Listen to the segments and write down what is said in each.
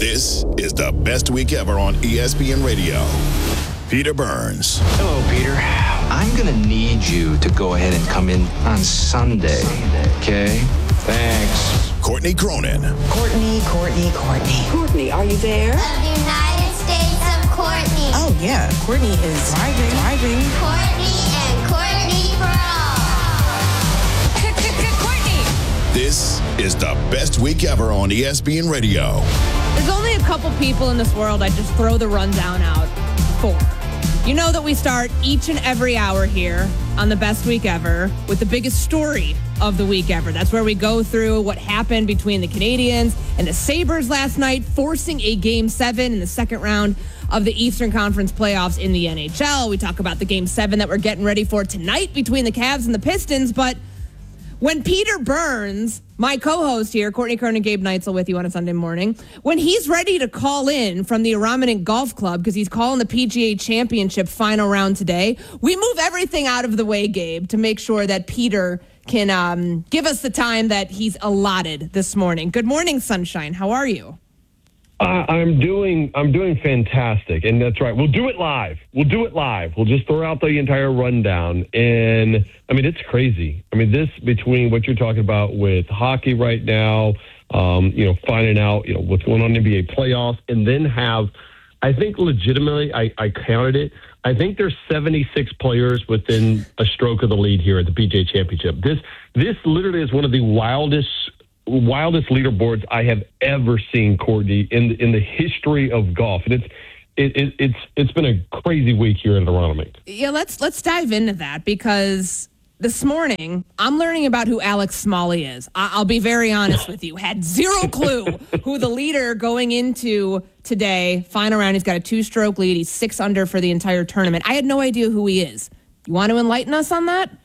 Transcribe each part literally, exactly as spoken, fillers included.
This is the best week ever on E S P N Radio. Peter Burns. Hello, Peter. I'm going to need you to go ahead and come in on Sunday, okay? Thanks. Courtney Cronin. Courtney, Courtney, Courtney. Courtney, are you there? Of the United States of Courtney. Oh, yeah. Courtney is driving, driving. Courtney and Courtney for all. Courtney! This is the best week ever on E S P N Radio. There's only a couple people in this world I just throw the rundown out for. You know that we start each and every hour here on the best week ever with the biggest story of the week ever. That's where we go through what happened between the Canadiens and the Sabres last night, forcing a game seven in the second round of the Eastern Conference playoffs in the N H L. We talk about the game seven that we're getting ready for tonight between the Cavs and the Pistons, but when Peter Burns, my co-host here, Courtney Cronin and Gabe Neitzel with you on a Sunday morning, when he's ready to call in from the Araminant Golf Club because he's calling the P G A Championship final round today, we move everything out of the way, Gabe, to make sure that Peter can um, give us the time that he's allotted this morning. Good morning, Sunshine. How are you? Uh, I'm doing I'm doing fantastic, and that's right. We'll do it live. We'll do it live. We'll just throw out the entire rundown, and I mean it's crazy. I mean this between what you're talking about with hockey right now, um, you know, finding out you know what's going on in the N B A playoffs, and then have, I think legitimately, I, I counted it. I think there's seventy-six players within a stroke of the lead here at the P G A Championship. This this literally is one of the wildest. wildest leaderboards I have ever seen, Courtney, in the, in the history of golf, and it's it, it, it's it's been a crazy week here in Aronimink. Yeah, let's let's dive into that because this morning I'm learning about who Alex Smalley is. I, I'll be very honest with you, had zero clue who the leader going into today final round. He's got a two-stroke lead. He's six under for the entire tournament. I had no idea who he is. You want to enlighten us on that?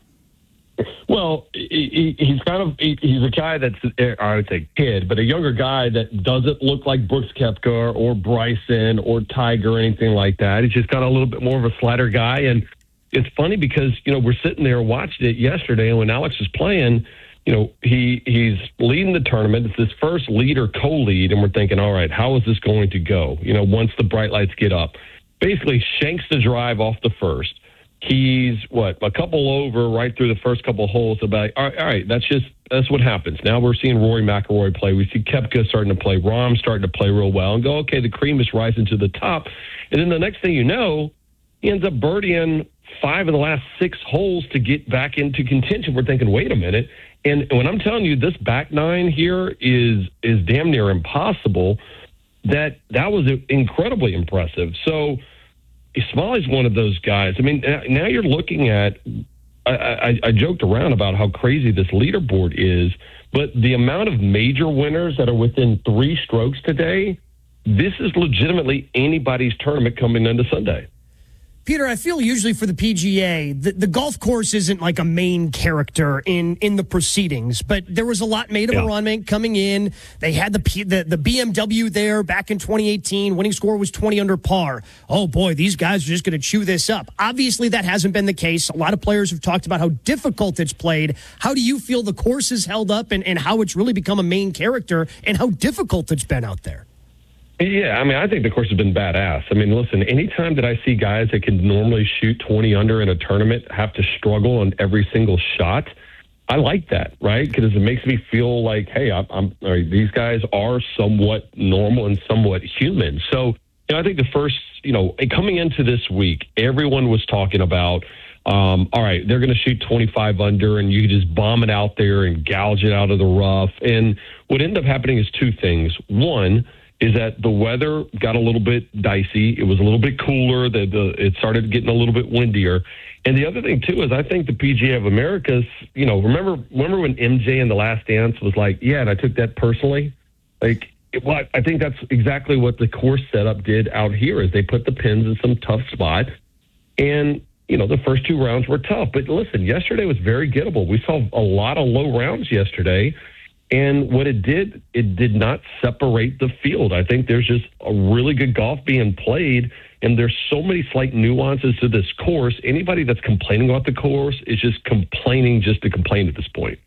Well, he, he's kind of he, he's a guy that's I would say kid, but a younger guy that doesn't look like Brooks Koepka or Bryson or Tiger or anything like that. He's just got a little bit more of a slider guy, and it's funny because you know we're sitting there watching it yesterday, and when Alex was playing, you know he he's leading the tournament. It's his first lead or co-lead, and we're thinking, all right, how is this going to go? You know, once the bright lights get up, basically shanks the drive off the first. He's, what, a couple over right through the first couple of holes. About all right, all right, that's just that's what happens. Now we're seeing Rory McIlroy play. We see Koepka starting to play. Rahm starting to play real well. And go, okay, the cream is rising to the top. And then the next thing you know, he ends up birdieing five of the last six holes to get back into contention. We're thinking, wait a minute. And when I'm telling you this back nine here is is damn near impossible, that that was incredibly impressive. So Smalley's one of those guys. I mean, now you're looking at, I, I, I joked around about how crazy this leaderboard is, but the amount of major winners that are within three strokes today, this is legitimately anybody's tournament coming into Sunday. Peter, I feel usually for the P G A, the, the golf course isn't like a main character in, in the proceedings, but there was a lot made of yeah. Aronimink coming in. They had the, the the B M W there back in twenty eighteen. Winning score was twenty under par. Oh, boy, these guys are just going to chew this up. Obviously, that hasn't been the case. A lot of players have talked about how difficult it's played. How do you feel the course has held up and, and how it's really become a main character and how difficult it's been out there? Yeah, I mean, I think the course has been badass. I mean, listen, anytime that I see guys that can normally shoot twenty under in a tournament have to struggle on every single shot, I like that, right? Because it makes me feel like, hey, I'm, I'm all right, these guys are somewhat normal and somewhat human. So, you know, I think the first, you know, coming into this week, everyone was talking about, um, all right, they're going to shoot twenty-five under and you just bomb it out there and gouge it out of the rough. And what ended up happening is two things. One, is that the weather got a little bit dicey. It was a little bit cooler. The, the, it started getting a little bit windier. And the other thing, too, is I think the P G A of America's, you know, remember remember when M J in The Last Dance was like, yeah, and I took that personally? Like, well, I think that's exactly what the course setup did out here is they put the pins in some tough spots. And, you know, the first two rounds were tough. But listen, yesterday was very gettable. We saw a lot of low rounds yesterday. And what it did, it did not separate the field. I think there's just a really good golf being played, and there's so many slight nuances to this course. Anybody that's complaining about the course is just complaining just to complain at this point.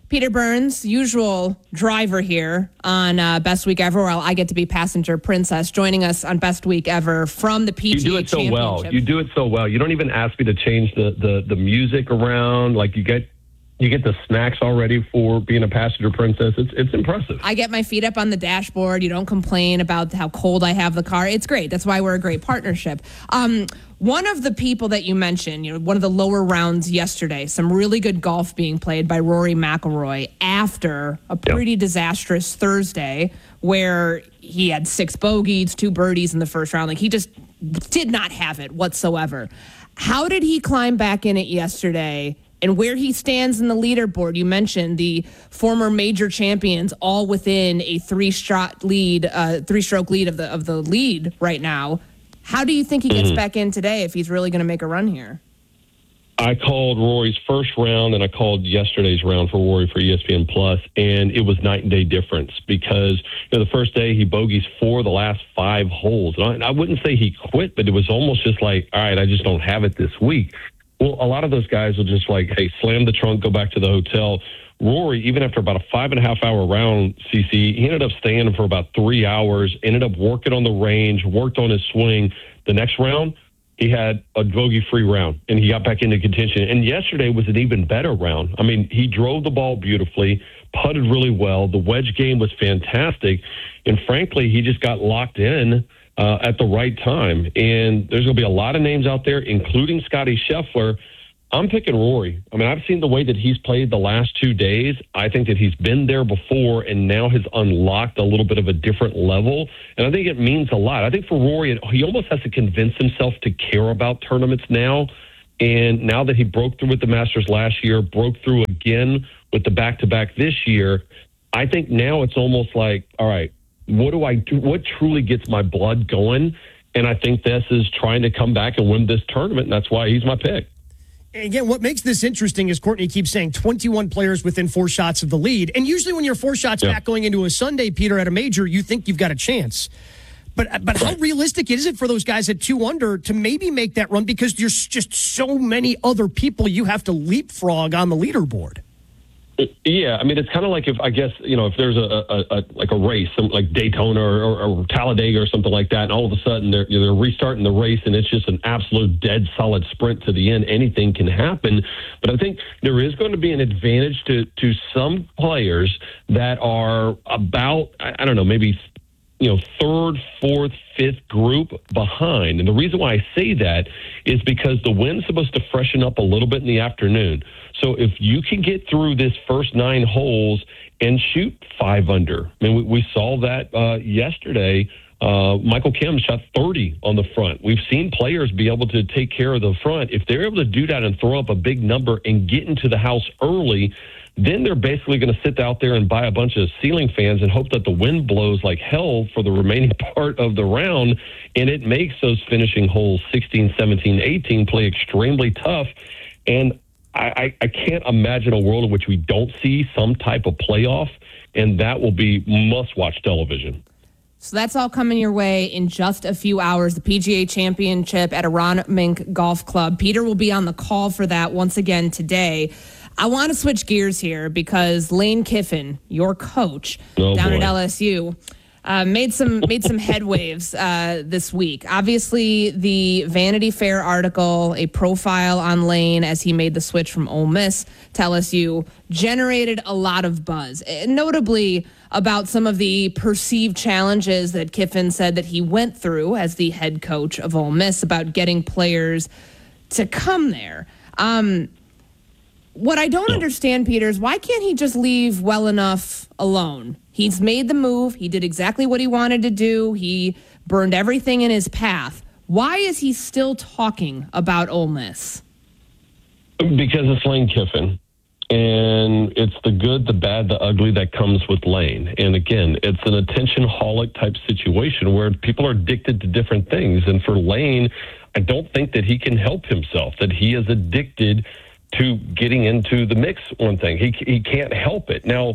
Peter Burns, usual driver here on uh, Best Week Ever, while I get to be passenger princess, joining us on Best Week Ever from the P G A You do it so well. Championship. You do it so well. You don't even ask me to change the, the, the music around. Like you get you get the snacks already for being a passenger princess. It's it's impressive. I get my feet up on the dashboard. You don't complain about how cold I have the car. It's great. That's why we're a great partnership. Um, one of the people that you mentioned, you know, one of the lower rounds yesterday, some really good golf being played by Rory McIlroy after a pretty yep. disastrous Thursday where he had six bogeys, two birdies in the first round. Like he just did not have it whatsoever. How did he climb back in it yesterday? And where he stands in the leaderboard, you mentioned the former major champions all within a three-stroke lead, uh, three-stroke lead of the of the lead right now. How do you think he gets mm-hmm. back in today if he's really going to make a run here? I called Rory's first round and I called yesterday's round for Rory for E S P N Plus, and it was night and day difference because you know, the first day he bogeys four the last five holes. And I, I wouldn't say he quit, but it was almost just like, all right, I just don't have it this week. Well, a lot of those guys will just like, hey, slam the trunk, go back to the hotel. Rory, even after about a five and a half hour round, C C, he ended up staying for about three hours, ended up working on the range, worked on his swing. The next round, he had a bogey-free round, and he got back into contention. And yesterday was an even better round. I mean, he drove the ball beautifully, putted really well. The wedge game was fantastic. And frankly, he just got locked in uh, at the right time. And there's going to be a lot of names out there, including Scotty Scheffler. I'm picking Rory. I mean, I've seen the way that he's played the last two days. I think that he's been there before and now has unlocked a little bit of a different level. And I think it means a lot. I think for Rory, he almost has to convince himself to care about tournaments now. And now that he broke through with the Masters last year, broke through again with the back-to-back this year, I think now it's almost like, all right, what do I do? What truly gets my blood going? And I think this is trying to come back and win this tournament, and that's why he's my pick. Again, what makes this interesting is Courtney keeps saying twenty-one players within four shots of the lead. And usually when you're four shots yeah. back going into a Sunday, Peter, at a major, you think you've got a chance. But but how realistic is it for those guys at two under to maybe make that run because there's just so many other people you have to leapfrog on the leaderboard? Yeah, I mean, it's kind of like if, I guess, you know, if there's a, a, a like a race, some, like Daytona or, or, or Talladega or something like that, and all of a sudden they're, they're restarting the race and it's just an absolute dead solid sprint to the end, anything can happen. But I think there is going to be an advantage to, to some players that are about, I, I don't know, maybe, you know, third, fourth, fifth group behind. And the reason why I say that is because the wind's supposed to freshen up a little bit in the afternoon. So if you can get through this first nine holes and shoot five under, I mean, we, we saw that uh, yesterday. Uh, Michael Kim shot thirty on the front. We've seen players be able to take care of the front. If they're able to do that and throw up a big number and get into the house early, then they're basically going to sit out there and buy a bunch of ceiling fans and hope that the wind blows like hell for the remaining part of the round. And it makes those finishing holes sixteen, seventeen, eighteen play extremely tough. And I, I can't imagine a world in which we don't see some type of playoff, and that will be must-watch television. So that's all coming your way in just a few hours. The P G A Championship at Aron Mink Golf Club. Peter will be on the call for that once again today. I want to switch gears here because Lane Kiffin, your coach oh, down boy. at L S U, uh, made some made some headwaves uh, this week. Obviously, the Vanity Fair article, a profile on Lane as he made the switch from Ole Miss to L S U, generated a lot of buzz, notably about some of the perceived challenges that Kiffin said that he went through as the head coach of Ole Miss about getting players to come there. Um, what I don't understand, Peter, is why can't he just leave well enough alone? He's made the move. He did exactly what he wanted to do. He burned everything in his path. Why is he still talking about Ole Miss? Because it's Lane Kiffin. And it's the good, the bad, the ugly that comes with Lane. And again, it's an attention-holic type situation where people are addicted to different things. And for Lane, I don't think that he can help himself, that he is addicted to getting into the mix one thing. He he can't help it. Now,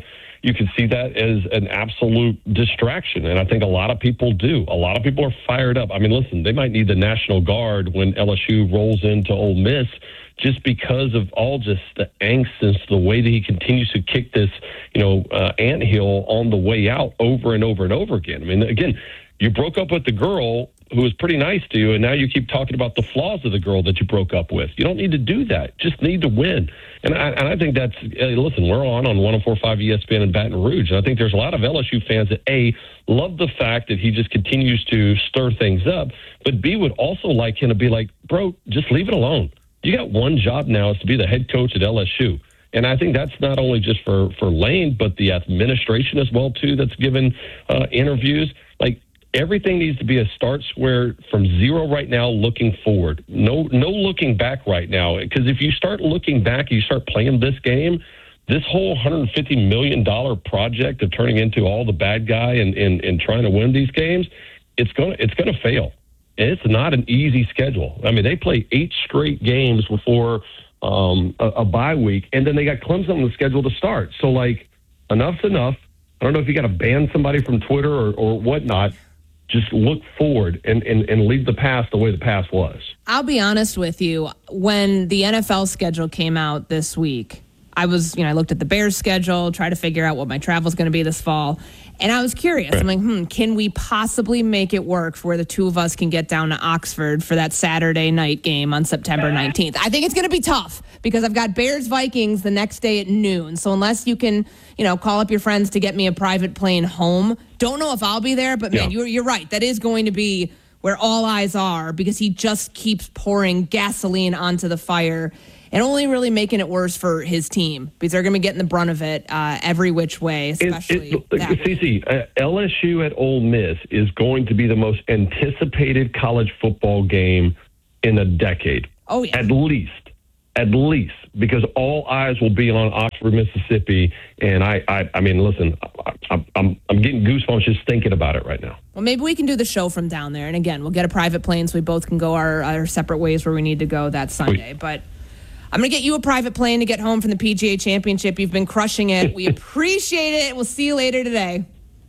you can see that as an absolute distraction. And I think a lot of people do. A lot of people are fired up. I mean, listen, they might need the National Guard when L S U rolls into Ole Miss just because of all just the angst and the way that he continues to kick this, you know, uh, anthill on the way out over and over and over again. I mean, again, you broke up with the girl who was pretty nice to you, and now you keep talking about the flaws of the girl that you broke up with. You don't need to do that. Just need to win. And I, and I think that's, hey, listen, we're on on one oh four point five E S P N in Baton Rouge, and I think there's a lot of L S U fans that, A, love the fact that he just continues to stir things up, but B, would also like him to be like, bro, just leave it alone. You got one job now, is to be the head coach at L S U. And I think that's not only just for, for Lane, but the administration as well, too, that's given uh, interviews. Like, everything needs to be a start square from zero right now, looking forward. No no looking back right now. Because if you start looking back, you start playing this game, this whole one hundred fifty million dollars project of turning into all the bad guy and, and, and trying to win these games, it's going it's going to fail. And it's not an easy schedule. I mean, they play eight straight games before um, a, a bye week, and then they got Clemson on the schedule to start. So, like, enough's enough. I don't know if you got to ban somebody from Twitter or, or whatnot. Just look forward and, and, and leave the past the way the past was. I'll be honest with you. When the N F L schedule came out this week, I was, you know, I looked at the Bears schedule, tried to figure out what my travel is going to be this fall. And I was curious. Right. I'm like, hmm, can we possibly make it work for where the two of us can get down to Oxford for that Saturday night game on September nineteenth? I think it's going to be tough because I've got Bears Vikings the next day at noon. So unless you can, you know, call up your friends to get me a private plane home, don't know if I'll be there. But, man, yeah. you're, you're right. That is going to be where all eyes are because he just keeps pouring gasoline onto the fire and only really making it worse for his team because they're going to be getting the brunt of it uh, every which way, especially it, it, that C C, uh, L S U at Ole Miss is going to be the most anticipated college football game in a decade. Oh, yeah. At least. At least. Because all eyes will be on Oxford, Mississippi. And I, I, I mean, listen, I, I'm, I'm getting goosebumps just thinking about it right now. Well, maybe we can do the show from down there. And again, we'll get a private plane so we both can go our, our separate ways where we need to go that Sunday. But I'm going to get you a private plane to get home from the P G A Championship. You've been crushing it. We appreciate it. We'll see you later today.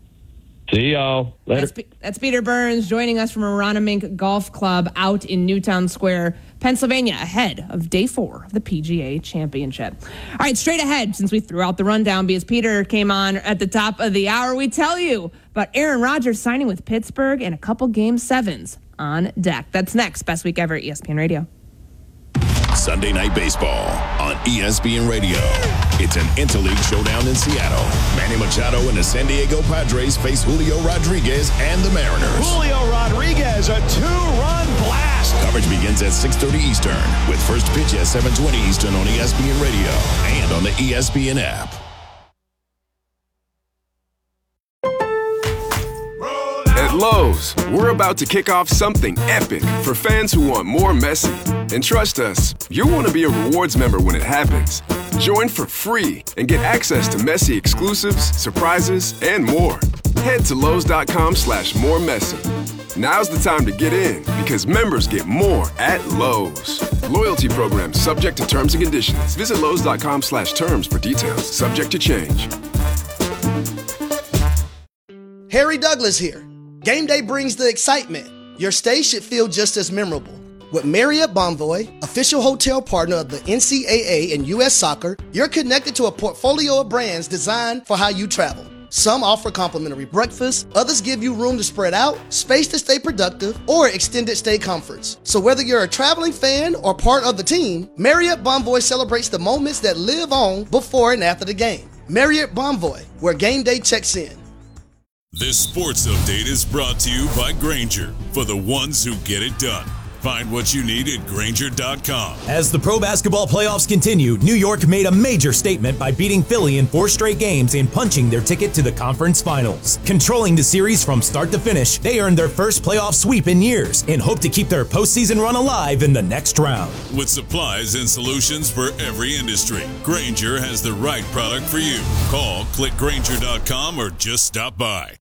See y'all later. That's, that's Peter Burns joining us from Aronimink Golf Club out in Newtown Square, Pennsylvania, ahead of day four of the P G A Championship. All right, straight ahead, since we threw out the rundown because Peter came on at the top of the hour, we tell you about Aaron Rodgers signing with Pittsburgh and a couple game sevens on deck. That's next. Best week ever at E S P N Radio. Sunday Night Baseball on E S P N Radio. It's an interleague showdown in Seattle. Manny Machado and the San Diego Padres face Julio Rodriguez and the Mariners. Julio Rodriguez, a two-run blast. Coverage begins at six thirty Eastern with first pitch at seven twenty Eastern on E S P N Radio and on the E S P N app. At Lowe's, we're about to kick off something epic for fans who want more Messi. And trust us, you'll want to be a rewards member when it happens. Join for free and get access to Messi exclusives, surprises, and more. Head to Lowe's.com slash more Messi. Now's the time to get in because members get more at Lowe's. Loyalty program subject to terms and conditions. Visit Lowe's.com slash terms for details. Subject to change. Harry Douglas here. Game day brings the excitement. Your stay should feel just as memorable. With Marriott Bonvoy, official hotel partner of the N C double A and U S Soccer, you're connected to a portfolio of brands designed for how you travel. Some offer complimentary breakfast, others give you room to spread out, space to stay productive, or extended stay comforts. So whether you're a traveling fan or part of the team, Marriott Bonvoy celebrates the moments that live on before and after the game. Marriott Bonvoy, where game day checks in. This sports update is brought to you by Grainger, for the ones who get it done. Find what you need at Grainger dot com. As the pro basketball playoffs continue, New York made a major statement by beating Philly in four straight games and punching their ticket to the conference finals. Controlling the series from start to finish, they earned their first playoff sweep in years and hope to keep their postseason run alive in the next round. With supplies and solutions for every industry, Grainger has the right product for you. Call, click Grainger dot com, or just stop by.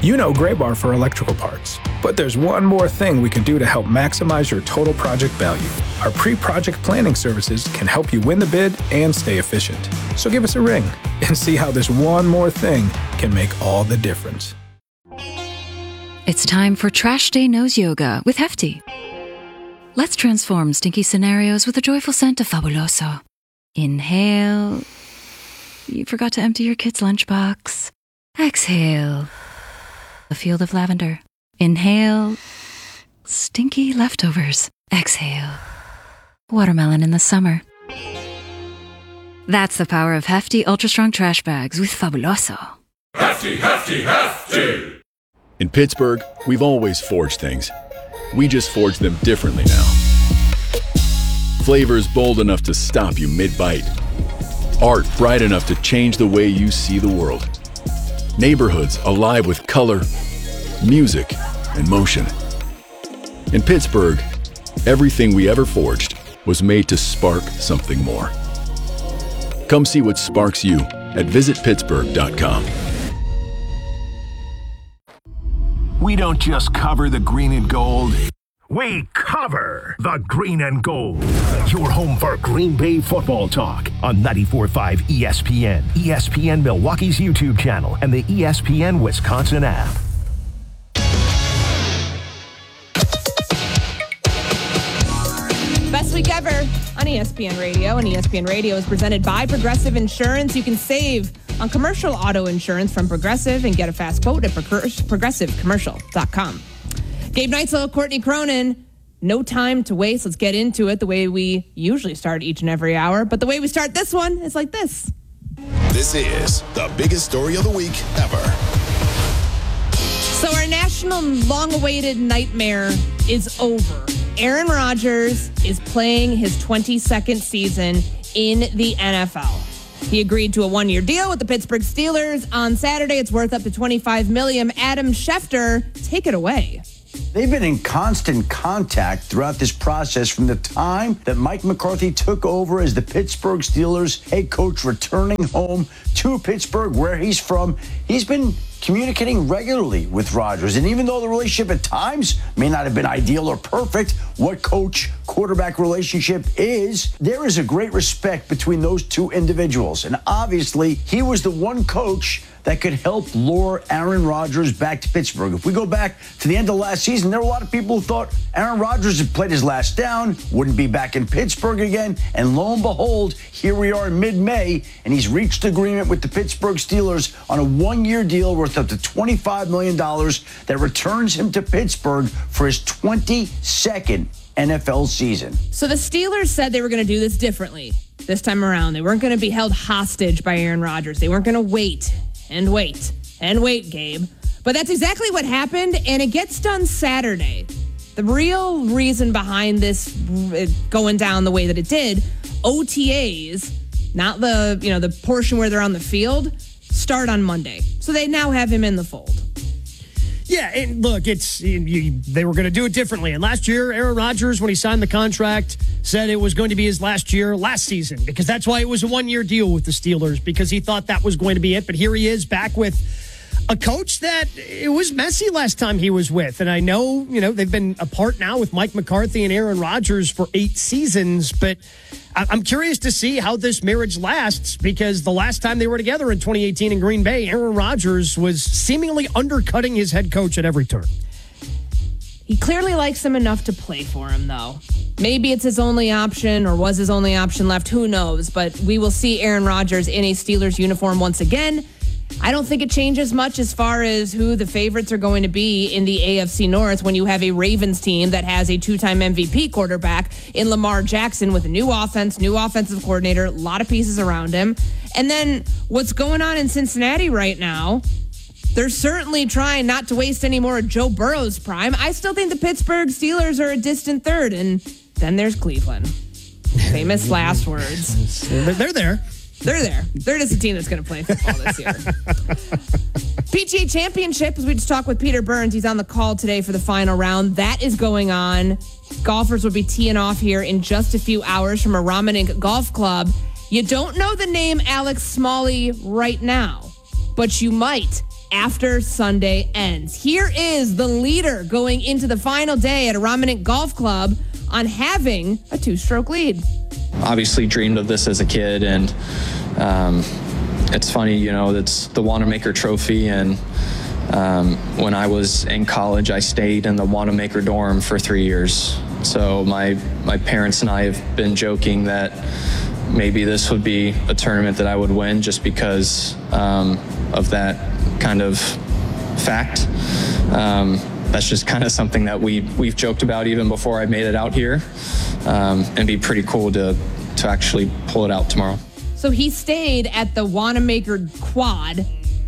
You know Graybar for electrical parts. But there's one more thing we can do to help maximize your total project value. Our pre-project planning services can help you win the bid and stay efficient. So give us a ring and see how this one more thing can make all the difference. It's time for Trash Day Nose Yoga with Hefty. Let's transform stinky scenarios with a joyful scent of Fabuloso. Inhale. You forgot to empty your kid's lunchbox. Exhale. A field of lavender. Inhale. Stinky leftovers. Exhale. Watermelon in the summer. That's the power of Hefty Ultra Strong Trash Bags with Fabuloso. Hefty, hefty, hefty! In Pittsburgh, we've always forged things. We just forge them differently now. Flavors bold enough to stop you mid-bite. Art bright enough to change the way you see the world. Neighborhoods alive with color, music, and motion. In Pittsburgh, everything we ever forged was made to spark something more. Come see what sparks you at visit pittsburgh dot com. We don't just cover the green and gold. We cover the green and gold. Your home for Green Bay football talk on ninety-four point five E S P N, E S P N Milwaukee's YouTube channel, and the E S P N Wisconsin app. Best week ever on E S P N Radio, and E S P N Radio is presented by Progressive Insurance. You can save on commercial auto insurance from Progressive and get a fast quote at progressive commercial dot com. Gabe Neitzel, Courtney Cronin. No time to waste. Let's get into it the way we usually start each and every hour. But the way we start this one is like this. This is the biggest story of the week ever. So our national long-awaited nightmare is over. Aaron Rodgers is playing his twenty-second season in the N F L. He agreed to a one-year deal with the Pittsburgh Steelers on Saturday. It's worth up to twenty-five million dollars. Adam Schefter, take it away. They've been in constant contact throughout this process from the time that Mike McCarthy took over as the Pittsburgh Steelers head coach, returning home to Pittsburgh, where he's from. He's been communicating regularly with Rodgers. And even though the relationship at times may not have been ideal or perfect, what coach-quarterback relationship is, there is a great respect between those two individuals. And obviously, he was the one coach that could help lure Aaron Rodgers back to Pittsburgh. If we go back to the end of last season, there were a lot of people who thought Aaron Rodgers had played his last down, wouldn't be back in Pittsburgh again, and lo and behold, here we are in mid-May, and he's reached agreement with the Pittsburgh Steelers on a one-year deal worth up to twenty-five million dollars that returns him to Pittsburgh for his twenty-second N F L season. So the Steelers said they were going to do this differently this time around. They weren't going to be held hostage by Aaron Rodgers. They weren't going to wait and wait and wait, Gabe. But that's exactly what happened, and it gets done Saturday. The real reason behind this going down the way that it did, O T As, not the, you know, the portion where they're on the field, start on Monday. So they now have him in the fold. Yeah, and look, it's you, they were going to do it differently. And last year, Aaron Rodgers, when he signed the contract, said it was going to be his last year last season, because that's why it was a one-year deal with the Steelers, because he thought that was going to be it. But here he is back with a coach that it was messy last time he was with. And I know, you know, they've been apart now with Mike McCarthy and Aaron Rodgers for eight seasons, but I'm curious to see how this marriage lasts, because the last time they were together in twenty eighteen in Green Bay, Aaron Rodgers was seemingly undercutting his head coach at every turn. He clearly likes him enough to play for him, though. Maybe it's his only option, or was his only option left. Who knows? But we will see Aaron Rodgers in a Steelers uniform once again. I don't think it changes much as far as who the favorites are going to be in the A F C North when you have a Ravens team that has a two-time M V P quarterback in Lamar Jackson with a new offense, new offensive coordinator, a lot of pieces around him. And then what's going on in Cincinnati right now, they're certainly trying not to waste any more of Joe Burrow's prime. I still think the Pittsburgh Steelers are a distant third, and then there's Cleveland. Famous last words. They're there. They're there. They're just a team that's going to play football this year. P G A Championship, as we just talked with Peter Burns, he's on the call today for the final round. That is going on. Golfers will be teeing off here in just a few hours from a Ramanink Golf Club. You don't know the name Alex Smalley right now, but you might after Sunday ends. Here is the leader going into the final day at Aronimink Golf Club on having a two-stroke lead. Obviously dreamed of this as a kid, and um, it's funny, you know, it's the Wanamaker Trophy, and um, when I was in college, I stayed in the Wanamaker dorm for three years. So my my parents and I have been joking that maybe this would be a tournament that I would win just because um, of that kind of fact. Um, that's just kind of something that we, we've joked about even before I made it out here, um, and be pretty cool to, to actually pull it out tomorrow. So he stayed at the Wanamaker Quad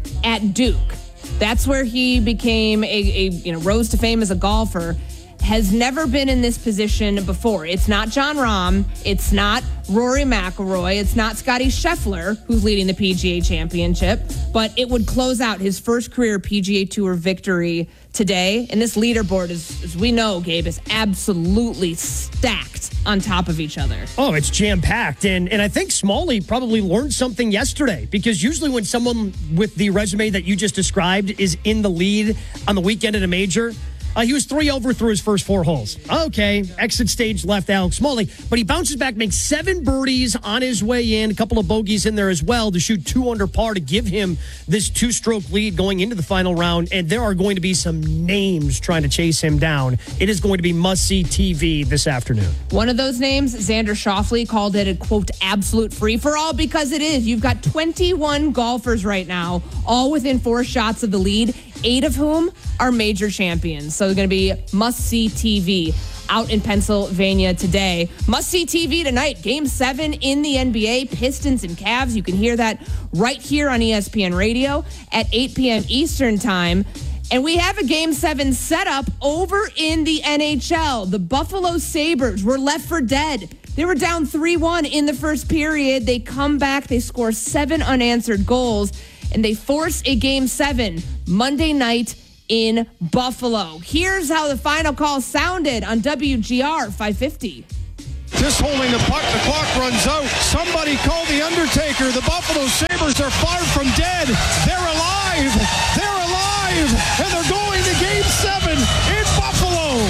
at Duke. That's where he became a, a you know rose to fame as a golfer. Has never been in this position before. It's not Jon Rahm. It's not Rory McIlroy. It's not Scottie Scheffler, who's leading the P G A Championship. But it would close out his first career P G A Tour victory today. And this leaderboard, is, as we know, Gabe, is absolutely stacked on top of each other. Oh, it's jam-packed. And, and I think Smalley probably learned something yesterday, because usually when someone with the resume that you just described is in the lead on the weekend at a major, Uh, he was three over through his first four holes. Okay, exit stage left, Alex Smalley. But he bounces back, makes seven birdies on his way in, a couple of bogeys in there as well to shoot two under par to give him this two-stroke lead going into the final round. And there are going to be some names trying to chase him down. It is going to be must-see T V this afternoon. One of those names, Xander Schauffele, called it a, quote, absolute free-for-all, because it is. You've got twenty-one golfers right now, all within four shots of the lead, eight of whom are major champions. So they're going to be must-see T V out in Pennsylvania today. Must-see T V tonight, Game seven in the N B A, Pistons and Cavs. You can hear that right here on E S P N Radio at eight p.m. Eastern Time. And we have a Game seven set up over in the N H L. The Buffalo Sabres were left for dead. They were down three one in the first period. They come back, they score seven unanswered goals, and they force a Game seven Monday night in Buffalo. Here's how the final call sounded on W G R five fifty. Just holding the puck, the clock runs out. Somebody call the Undertaker. The Buffalo Sabres are far from dead. They're alive. They're alive. And they're going to Game seven in Buffalo.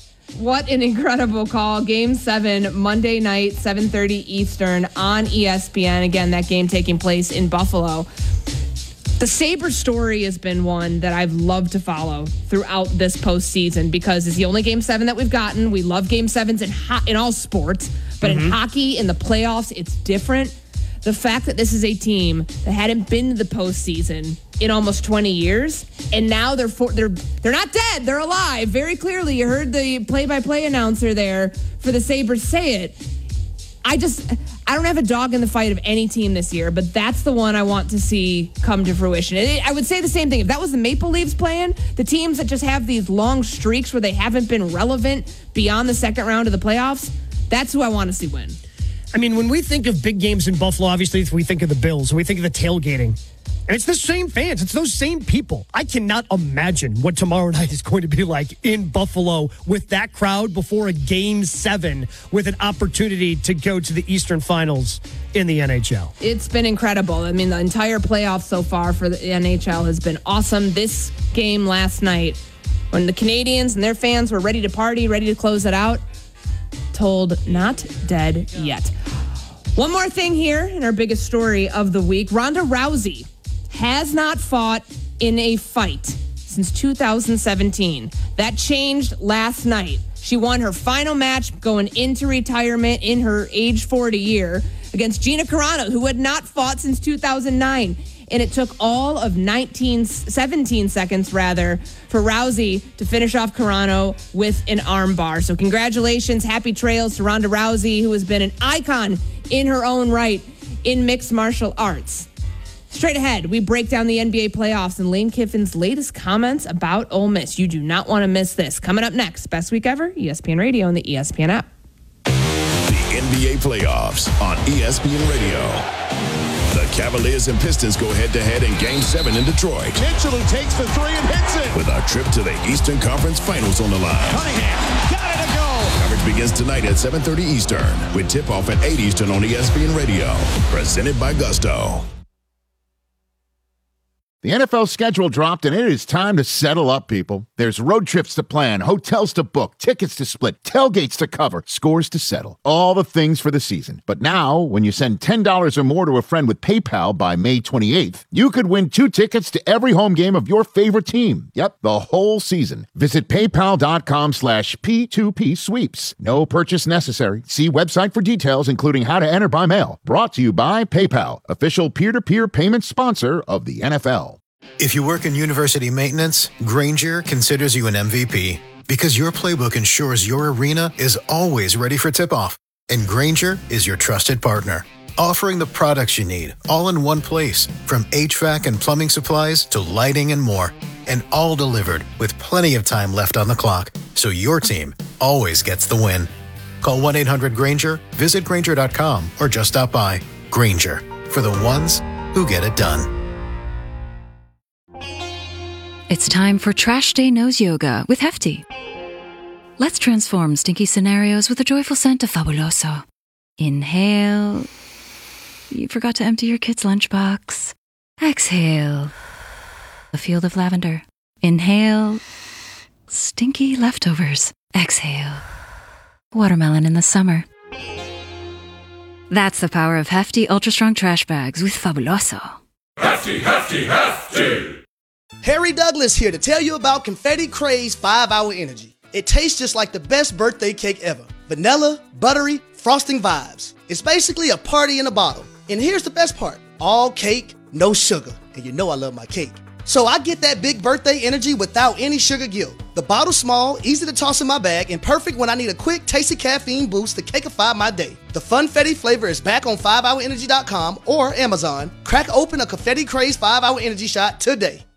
What an incredible call. Game seven, Monday night, seven thirty Eastern on E S P N. Again, that game taking place in Buffalo. The Sabres story has been one that I've loved to follow throughout this postseason, because it's the only Game seven that we've gotten. We love Game sevens in, ho- in all sports, but mm-hmm. in hockey, in the playoffs, it's different. The fact that this is a team that hadn't been to the postseason in almost twenty years, and now they're for, they're they're not dead, they're alive. Very clearly, you heard the play-by-play announcer there for the Sabres say it. I just, I don't have a dog in the fight of any team this year, but that's the one I want to see come to fruition. It, I would say the same thing. If that was the Maple Leafs playing, the teams that just have these long streaks where they haven't been relevant beyond the second round of the playoffs, that's who I want to see win. I mean, when we think of big games in Buffalo, obviously we think of the Bills, we think of the tailgating. And it's the same fans. It's those same people. I cannot imagine what tomorrow night is going to be like in Buffalo with that crowd before a Game seven with an opportunity to go to the Eastern Finals in the N H L. It's been incredible. I mean, the entire playoff so far for the N H L has been awesome. This game last night, when the Canadians and their fans were ready to party, ready to close it out, told not dead yet. One more thing here in our biggest story of the week. Ronda Rousey has not fought in a fight since two thousand seventeen. That changed last night. She won her final match going into retirement in her age forty year against Gina Carano, who had not fought since two thousand nine. And it took all of nineteen, seventeen seconds, rather, for Rousey to finish off Carano with an armbar. So congratulations, happy trails to Ronda Rousey, who has been an icon in her own right in mixed martial arts. Straight ahead, we break down the N B A playoffs and Lane Kiffin's latest comments about Ole Miss. You do not want to miss this. Coming up next, best week ever, E S P N Radio and the E S P N app. The N B A playoffs on E S P N Radio. The Cavaliers and Pistons go head-to-head in Game seven in Detroit. Mitchell, who takes the three and hits it. With a trip to the Eastern Conference Finals on the line. Cunningham, got it to go. Coverage begins tonight at seven thirty Eastern with tip-off at eight Eastern on E S P N Radio. Presented by Gusto. The N F L schedule dropped, and it is time to settle up, people. There's road trips to plan, hotels to book, tickets to split, tailgates to cover, scores to settle. All the things for the season. But now, when you send ten dollars or more to a friend with PayPal by May twenty-eighth, you could win two tickets to every home game of your favorite team. Yep, the whole season. Visit paypal.com slash P2P sweeps. No purchase necessary. See website for details, including how to enter by mail. Brought to you by PayPal, official peer-to-peer payment sponsor of the N F L. If you work in university maintenance, Grainger considers you an M V P because your playbook ensures your arena is always ready for tip-off. And Grainger is your trusted partner, offering the products you need all in one place, from H V A C and plumbing supplies to lighting and more, and all delivered with plenty of time left on the clock, so your team always gets the win. Call one eight hundred Grainger, visit Grainger dot com, or just stop by. Grainger, for the ones who get it done. It's time for Trash Day Nose Yoga with Hefty. Let's transform stinky scenarios with a joyful scent of Fabuloso. Inhale. You forgot to empty your kid's lunchbox. Exhale. A field of lavender. Inhale. Stinky leftovers. Exhale. Watermelon in the summer. That's the power of Hefty Ultra Strong Trash Bags with Fabuloso. Hefty, hefty, hefty! Harry Douglas here to tell you about Confetti Craze five hour Energy. It tastes just like the best birthday cake ever. Vanilla, buttery, frosting vibes. It's basically a party in a bottle. And here's the best part. All cake, no sugar. And you know I love my cake. So I get that big birthday energy without any sugar guilt. The bottle's small, easy to toss in my bag, and perfect when I need a quick, tasty caffeine boost to cakeify my day. The Funfetti flavor is back on five hour energy dot com or Amazon. Crack open a Confetti Craze five hour Energy shot today.